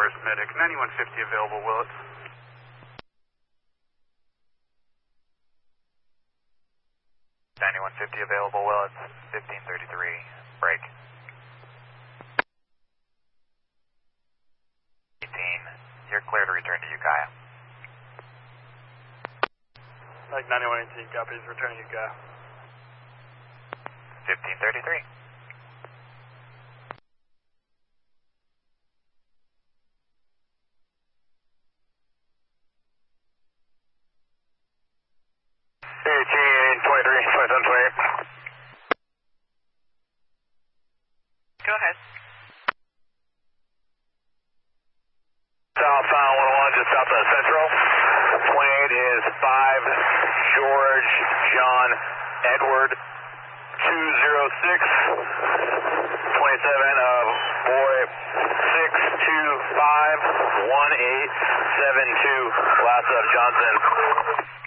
First Medic, 9150 available, Willits. 9150 available, Willits, 1533, break. 18, you're clear to return to Ukiah. Like 9118, copies, returning Ukiah. 1533. Go ahead. Southbound 101, just south of Central. 28 is 5 George John Edward 206. 27 of boy 625 1872. Last of Johnson.